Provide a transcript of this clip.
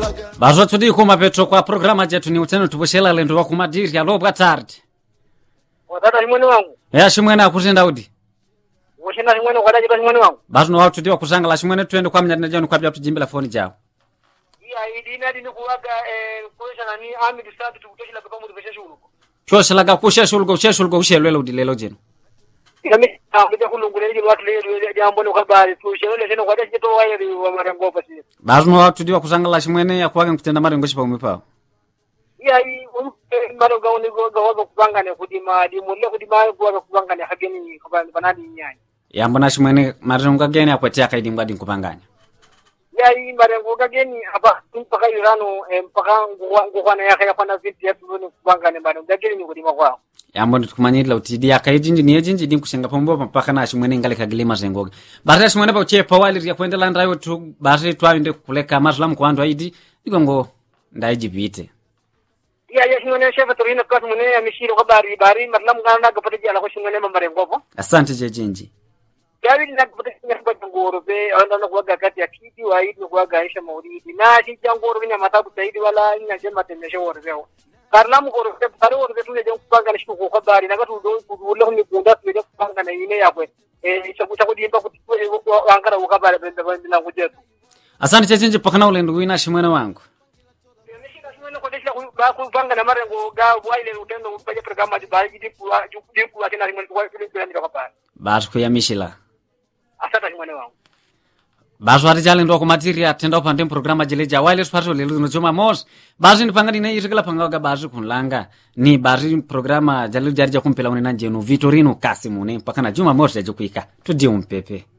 Bazo tudi kuma petro kwa programa jetu ni uteno tuposhela lendo wa kumadiri alo bwa tardi. Watata ni mwene wangu. Shimwene akuzenda udi. Woshina ni mwene kwadaje basi mwene wangu. Bazo no watu diwa kuzanga la shimwene tuende kwa mnyana jano kwa byatu jimbila phone jao. Ya idina dini kuwaga kuisha nani ami disatu tukutoshela kwa mu tubesha shulu. Choshela ga kusheshulgo ushelwela udi lelo jeno. Kami amija kulungule ili watu leo jambo ni habari tushele tena kwadaje to waye wa marango pasi. Bazo no watu diwa kuzanga la shimwene ya kuwaga kutenda marengo shipa umepao. Ya maro gauni go kupanga ne kudima di mulle kudima go kupanga ne hageni banani nyanya. Ya mbona shimwene marengo gani akwatia kaidi ngadi kupanganya. Ya marengo gani apa mpaka irano mpaka ngwana yake yapana vipi yetu kupanga ne marengo gani kudima kwao. Ya mbona tukumanyira utidi akaijinji ni ejinji dim kushenga pombo mpaka na shimwene ngale kagilima zengoga. Bari shimwene ba uche pawali ya kwendela ndayo tu bari twande kuleka mazlamu kwa ndo aidi ngo ndaijibite. Ya shimwene shefa turina kwa shimwene ya mishiro habari bari mazlamu ngana gapata jala kwa shimwene marengo po. Asante jejinji. Gawi na kupata kwa ngoro be anda kwa gakati ya kiti wa hidi kwa gaisha maulidi na si jangoro nya matabu zaidi wala ina jema temesha woreo. Karlamu ko rete tare worete tune jeng kupanga ne shuko habari na gatu do kudulo ni kunda tuje kupanga na ine yakwe chakucha kudimba kuti wangara ukabari bende na kujetu. Asante jejinji pakana ule ndugu ina shimwene wangu. Nishika shimwene ko desha kupanga na marengo ga waile utendo upaje programa di bali dipu atina rimwe kwa kile ndio habari. Bazo kuyamishila. Asante shimwene wangu. Bazo arijale ndo kwa materia tenda upande programa jeleja wale sparto lelo no joma mos bazo ni pangani ne irigala pangaga bazo kunlanga ni bazo programa jale jarja kumpela unena jenu Vitorino Kasimu ne mpaka na juma mos jajukuika tudi umpepe.